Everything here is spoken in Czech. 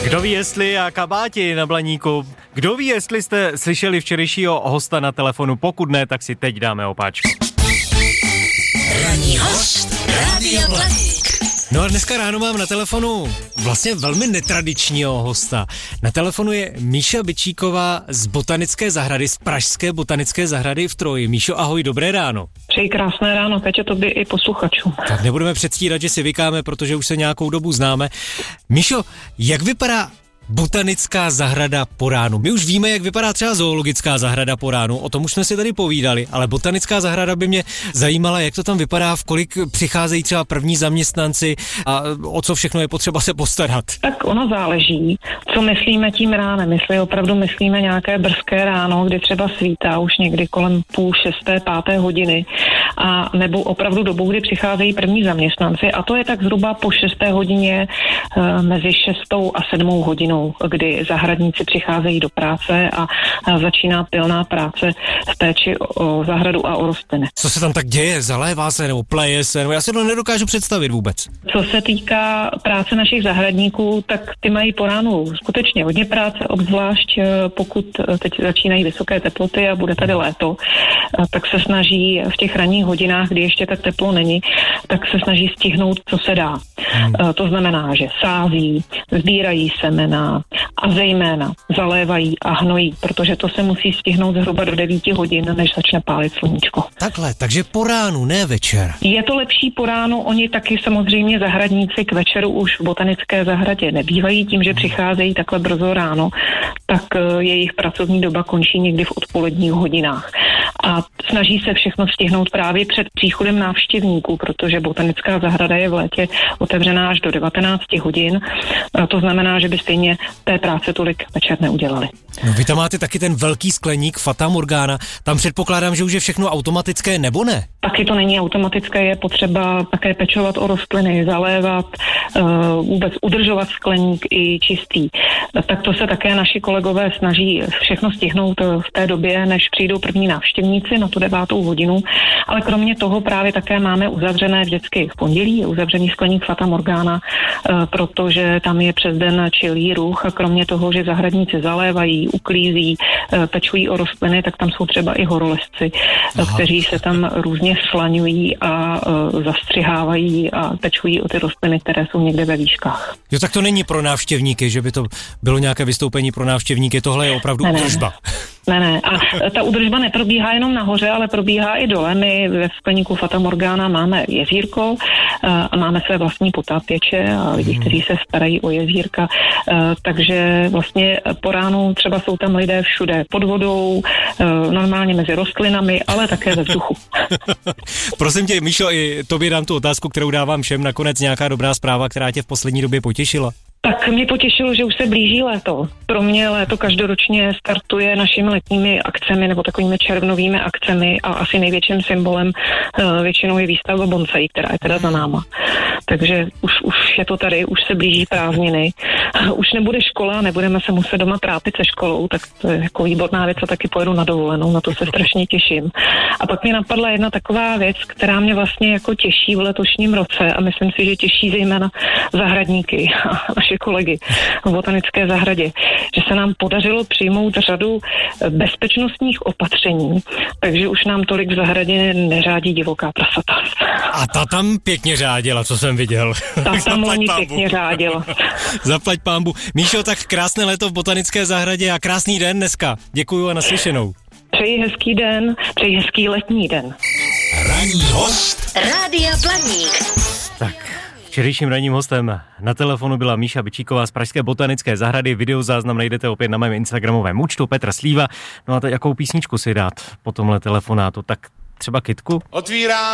Kdo ví, jestli a kabáti na Blaníku, kdo ví, jestli jste slyšeli včerejšího hosta na telefonu, pokud ne, tak si teď dáme opáčku. Ranní host Rádia Blaník. No a dneska ráno mám na telefonu vlastně velmi netradičního hosta. Na telefonu je Míša Byčíková z botanické zahrady, z Pražské botanické zahrady v Troji. Míšo, ahoj, dobré ráno. Přeji krásné ráno, Peťo, tobě i posluchačům. Tak nebudeme předstírat, že si vykáme, protože už se nějakou dobu známe. Míšo, jak vypadá botanická zahrada po ránu? My už víme, jak vypadá třeba zoologická zahrada po ránu, o tom už jsme si tady povídali, ale botanická zahrada by mě zajímala, jak to tam vypadá, v kolik přicházejí třeba první zaměstnanci a o co všechno je potřeba se postarat. Tak ono záleží, co myslíme tím ránem. Jestli opravdu myslíme nějaké brzké ráno, kdy třeba svítá už někdy kolem 5:30, 5. hodiny, a nebo opravdu dobou, kdy přicházejí první zaměstnanci, a to je tak zhruba po 6. hodině, mezi 6. a 7. hodinou, kdy zahradníci přicházejí do práce a začíná pilná práce v péči o zahradu a o rostliny. Co se tam tak děje? Zalévá se nebo pleje se? Nebo já si to nedokážu představit vůbec. Co se týká práce našich zahradníků, tak ty mají po ránu skutečně hodně práce, obzvlášť pokud teď začínají vysoké teploty a bude tady léto, tak se snaží v těch ranních hodinách, kdy ještě tak teplo není, tak se snaží stihnout, co se dá. To znamená, že sází, sbírají semena a zejména zalévají a hnojí, protože to se musí stihnout zhruba do 9 hodin, než začne pálit sluníčko. Takhle, takže po ránu, ne večer. Je to lepší po ránu, oni taky samozřejmě zahradníci k večeru už v botanické zahradě nebývají, tím, že přicházejí takhle brzo ráno, tak jejich pracovní doba končí někdy v odpoledních hodinách. A snaží se všechno stihnout právě před příchodem návštěvníků, protože botanická zahrada je v létě otevřená až do 19 hodin. A to znamená, že by stejně té práce tolik večer neudělali. No, vy tam máte taky ten velký skleník Fata Morgana. Tam předpokládám, že už je všechno automatické, nebo ne? Taky to není automatické, je potřeba také pečovat o rostliny, zalévat, vůbec udržovat skleník i čistý. Tak to se také naši kolegové snaží všechno stihnout v té době, než přijdou první návštěvníci na tu 9. hodinu. Ale kromě toho právě také máme uzavřené vždycky v pondělí, je uzavřený skleník Fata Morgana, protože tam je přes den čilý ruch, a kromě toho, že zahradníci zalévají, uklízí, pečují o rostliny, tak tam jsou třeba i horolezci, kteří se tam různě slaňují a zastřihávají a pečují o ty rostliny, které jsou někde ve výškách. Jo, tak to není pro návštěvníky, že by to bylo nějaké vystoupení pro návštěvníky, tohle je opravdu údržba. Ne. A ta údržba neprobíhá jenom nahoře, ale probíhá i dole. My ve skleníku Fata Morgana máme jezírko a máme své vlastní potápěče a lidi, kteří se starají o jezírka. Takže vlastně po ránu třeba jsou tam lidé všude pod vodou, normálně mezi rostlinami, ale také ve vzduchu. Prosím tě, Míšo, i tobě dám tu otázku, kterou dávám všem. Nakonec nějaká dobrá zpráva, která tě v poslední době potěšila? Tak mě potěšilo, že už se blíží léto. Pro mě léto každoročně startuje našimi letními akcemi nebo takovými červnovými akcemi a asi největším symbolem většinou je výstava bonsaí, která je teda za náma. Takže už je to tady, už se blíží prázdniny. Už nebude škola, nebudeme se muset doma trápit se školou, tak to je jako výborná věc a taky pojedu na dovolenou, na to se strašně těším. A pak mi napadla jedna taková věc, která mě vlastně jako těší v letošním roce a myslím si, že těší zejména zahradníky a naše kolegy v botanické zahradě, že se nám podařilo přijmout řadu bezpečnostních opatření, takže už nám tolik v zahradě neřádí divoká prasata. A ta tam pěkně řádila, co jsem viděl. Ta tam loni pěkně řádila. Zaplať pánbu. Míšo, tak krásné léto v botanické zahradě a krásný den dneska. Děkuju a naslyšenou. Přeji hezký den, přeji hezký letní den. Ranní host Rádia Blaník. Tak, včerejším ranním hostem na telefonu byla Míša Byčíková z Pražské botanické zahrady. Videozáznam najdete opět na mém instagramovém účtu Petr Slíva. No a teď jakou písničku si dát po tomhle telefonátu? Tak třeba Kytku? Otvírám